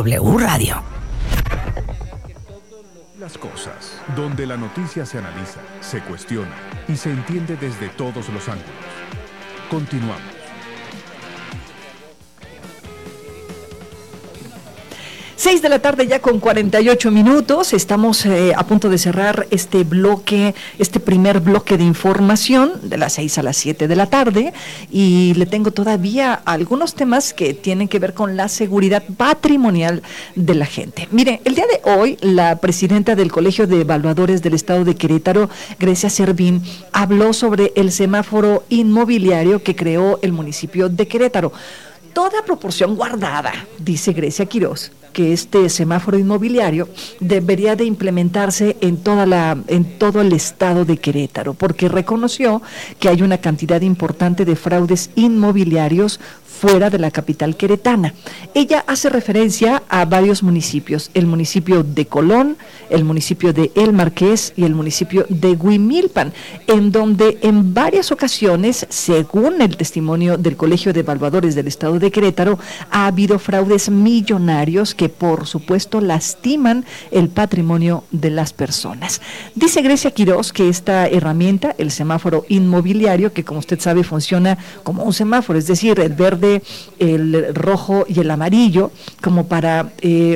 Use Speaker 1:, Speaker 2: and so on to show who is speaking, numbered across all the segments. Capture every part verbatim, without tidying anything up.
Speaker 1: W Radio.
Speaker 2: Las cosas, donde la noticia se analiza, se cuestiona y se entiende desde todos los ángulos. Continuamos.
Speaker 1: Seis de la tarde ya con cuarenta y ocho minutos, estamos eh, a punto de cerrar este bloque, este primer bloque de información de las seis a las siete de la tarde, y le tengo todavía algunos temas que tienen que ver con la seguridad patrimonial de la gente. Mire, el día de hoy la presidenta del Colegio de Evaluadores del Estado de Querétaro, Grecia Servín, habló sobre el semáforo inmobiliario que creó el municipio de Querétaro. Toda proporción guardada, dice Grecia Quirós, que este semáforo inmobiliario debería de implementarse en toda la, en todo el estado de Querétaro, porque reconoció que hay una cantidad importante de fraudes inmobiliarios fuera de la capital queretana. Ella hace referencia a varios municipios, el municipio de Colón, el municipio de El Marqués y el municipio de Huimilpan, en donde en varias ocasiones, según el testimonio del Colegio de Evaluadores del Estado de Querétaro, ha habido fraudes millonarios que por supuesto lastiman el patrimonio de las personas. Dice Grecia Quirós que esta herramienta, el semáforo inmobiliario, que como usted sabe funciona como un semáforo, es decir, el verde, el rojo y el amarillo, como para eh,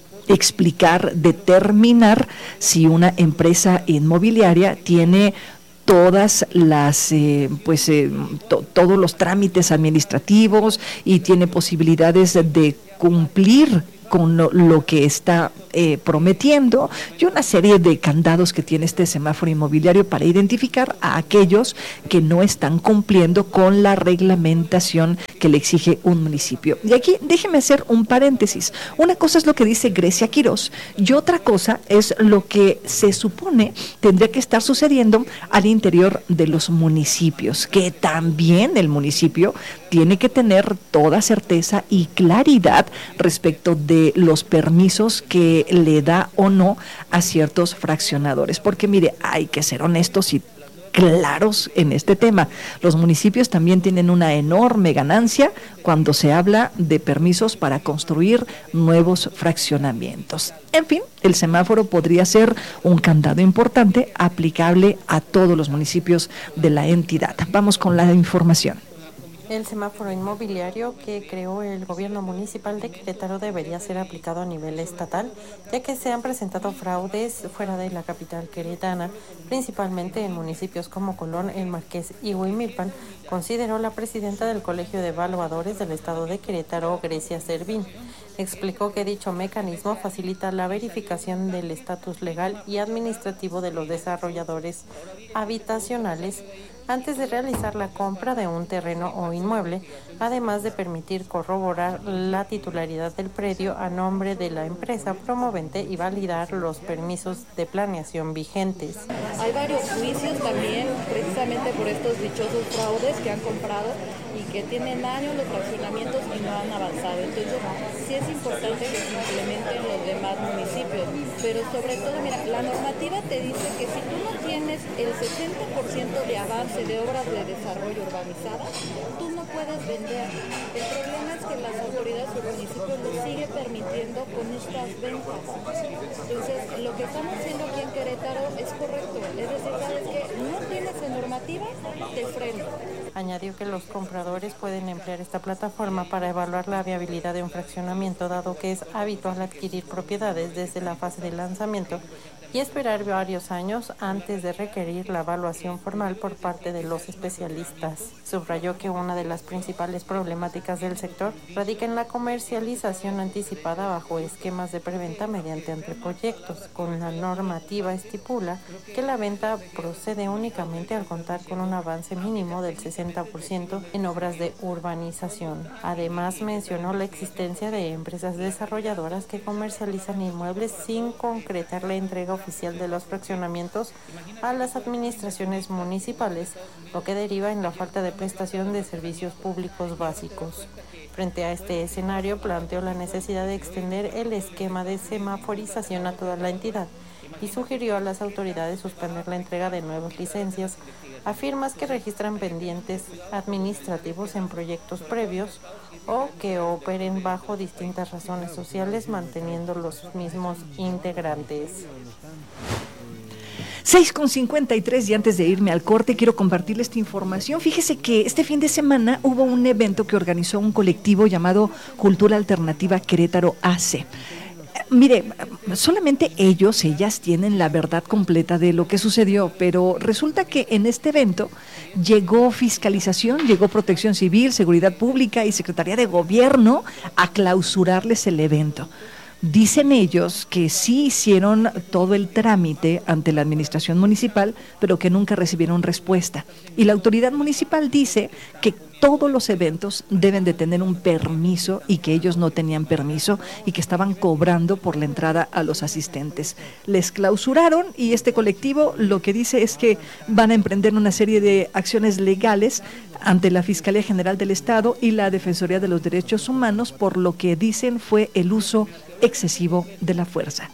Speaker 1: explicar, determinar si una empresa inmobiliaria tiene todas las, eh, pues, eh, to, todos los trámites administrativos y tiene posibilidades de cumplir con lo, lo que está eh, prometiendo, y una serie de candados que tiene este semáforo inmobiliario para identificar a aquellos que no están cumpliendo con la reglamentación que le exige un municipio. Y aquí déjeme hacer un paréntesis. Una cosa es lo que dice Grecia Quirós y otra cosa es lo que se supone tendría que estar sucediendo al interior de los municipios, que también el municipio tiene que tener toda certeza y claridad respecto de los permisos que le da o no a ciertos fraccionadores, porque mire, hay que ser honestos y claros en este tema. Los municipios también tienen una enorme ganancia cuando se habla de permisos para construir nuevos fraccionamientos. En fin, el semáforo podría ser un candado importante aplicable a todos los municipios de la entidad. Vamos con la información.
Speaker 3: El semáforo inmobiliario que creó el gobierno municipal de Querétaro debería ser aplicado a nivel estatal, ya que se han presentado fraudes fuera de la capital queretana, principalmente en municipios como Colón, El Marqués y Huimilpan, consideró la presidenta del Colegio de Evaluadores del Estado de Querétaro, Grecia Servín. Explicó que dicho mecanismo facilita la verificación del estatus legal y administrativo de los desarrolladores habitacionales antes de realizar la compra de un terreno o inmueble, además de permitir corroborar la titularidad del predio a nombre de la empresa promovente y validar los permisos de planeación vigentes.
Speaker 4: Hay varios juicios también, precisamente por estos dichosos fraudes que han comprado y que tienen años los fraccionamientos y no han avanzado. Entonces, sí es importante que se implementen los demás municipios, pero sobre todo, mira, la normativa te dice que si tú no tienes el sesenta por ciento de avance de obras de desarrollo urbanizadas, tú no puedes vender. El problema es que las autoridades o municipios lo siguen permitiendo con estas ventas. Entonces, lo que estamos haciendo aquí en Querétaro es correcto. Es decir, ¿sabes qué? No tienes en normativa, te freno.
Speaker 3: Añadió que los compradores pueden emplear esta plataforma para evaluar la viabilidad de un fraccionamiento, dado que es habitual adquirir propiedades desde la fase de lanzamiento y esperar varios años antes de requerir la evaluación formal por parte de los especialistas. Subrayó que una de las principales problemáticas del sector radica en la comercialización anticipada bajo esquemas de preventa mediante anteproyectos, con la normativa estipula que la venta procede únicamente al contar con un avance mínimo del sesenta por ciento en obras de urbanización. Además, mencionó la existencia de empresas desarrolladoras que comercializan inmuebles sin concretar la entrega oficial de los fraccionamientos a las administraciones municipales, lo que deriva en la falta de prestación de servicios públicos básicos. Frente a este escenario, planteó la necesidad de extender el esquema de semaforización a toda la entidad y sugirió a las autoridades suspender la entrega de nuevas licencias a firmas que registran pendientes administrativos en proyectos previos o que operen bajo distintas razones sociales manteniendo los mismos integrantes.
Speaker 1: seis con cincuenta y tres y antes de irme al corte quiero compartirle esta información. Fíjese que este fin de semana hubo un evento que organizó un colectivo llamado Cultura Alternativa Querétaro A C. Mire, solamente ellos, ellas tienen la verdad completa de lo que sucedió, pero resulta que en este evento llegó fiscalización, llegó Protección Civil, Seguridad Pública y Secretaría de Gobierno a clausurarles el evento. Dicen ellos que sí hicieron todo el trámite ante la administración municipal, pero que nunca recibieron respuesta. Y la autoridad municipal dice que todos los eventos deben de tener un permiso y que ellos no tenían permiso y que estaban cobrando por la entrada a los asistentes. Les clausuraron y este colectivo lo que dice es que van a emprender una serie de acciones legales ante la Fiscalía General del Estado y la Defensoría de los Derechos Humanos por lo que dicen fue el uso excesivo de la fuerza.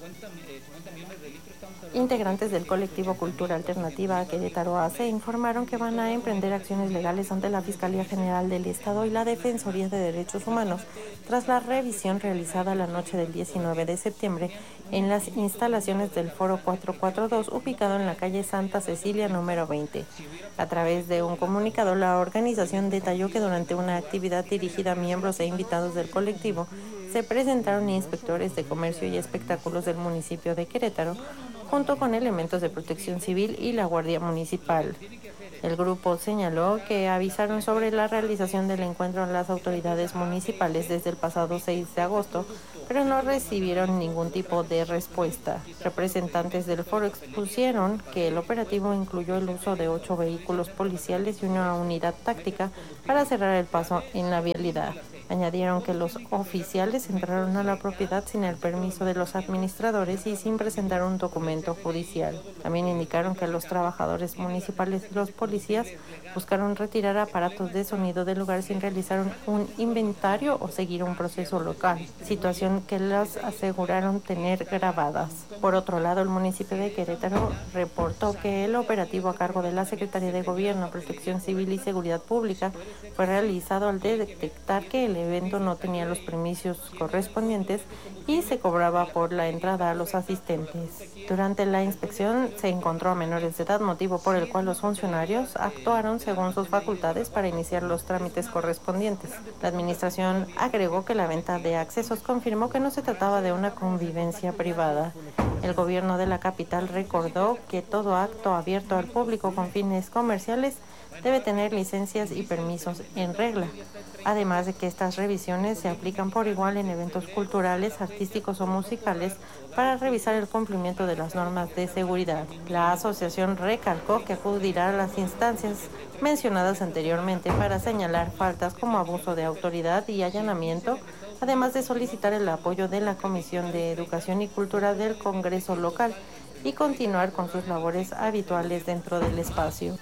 Speaker 3: Integrantes del colectivo Cultura Alternativa Querétaro A C informaron que van a emprender acciones legales ante la Fiscalía General del Estado y la Defensoría de Derechos Humanos tras la revisión realizada la noche del diecinueve de septiembre en las instalaciones del Foro cuatrocientos cuarenta y dos ubicado en la calle Santa Cecilia número veinte. A través de un comunicado, la organización detalló que durante una actividad dirigida a miembros e invitados del colectivo se presentaron inspectores de comercio y espectáculos del municipio de Querétaro junto con elementos de Protección Civil y la Guardia Municipal. El grupo señaló que avisaron sobre la realización del encuentro a las autoridades municipales desde el pasado seis de agosto, pero no recibieron ningún tipo de respuesta. Representantes del foro expusieron que el operativo incluyó el uso de ocho vehículos policiales y una unidad táctica para cerrar el paso en la vialidad. Añadieron que los oficiales entraron a la propiedad sin el permiso de los administradores y sin presentar un documento judicial. También indicaron que los trabajadores municipales y los policías buscaron retirar aparatos de sonido del lugar sin realizar un, un inventario o seguir un proceso local, situación que las aseguraron tener grabadas. Por otro lado, el municipio de Querétaro reportó que el operativo a cargo de la Secretaría de Gobierno, Protección Civil y Seguridad Pública fue realizado al detectar que el evento no tenía los permisos correspondientes y se cobraba por la entrada a los asistentes. Durante la inspección se encontró a menores de edad, motivo por el cual los funcionarios actuaron según sus facultades para iniciar los trámites correspondientes. La administración agregó que la venta de accesos confirmó que no se trataba de una convivencia privada. El gobierno de la capital recordó que todo acto abierto al público con fines comerciales debe tener licencias y permisos en regla, además de que estas revisiones se aplican por igual en eventos culturales, artísticos o musicales para revisar el cumplimiento de las normas de seguridad. La asociación recalcó que acudirá a las instancias mencionadas anteriormente para señalar faltas como abuso de autoridad y allanamiento, además de solicitar el apoyo de la Comisión de Educación y Cultura del Congreso local y continuar con sus labores habituales dentro del espacio.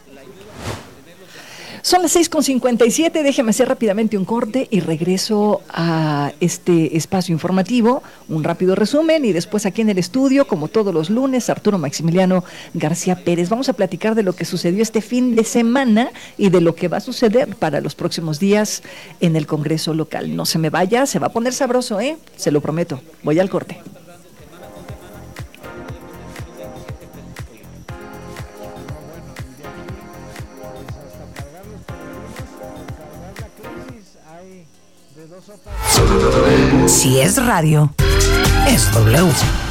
Speaker 1: Son las seis con cincuenta y siete, déjeme hacer rápidamente un corte y regreso a este espacio informativo, un rápido resumen y después aquí en el estudio, como todos los lunes, Arturo Maximiliano García Pérez. Vamos a platicar de lo que sucedió este fin de semana y de lo que va a suceder para los próximos días en el Congreso local. No se me vaya, se va a poner sabroso, ¿eh? Se lo prometo. Voy al corte.
Speaker 5: Si es radio, es W.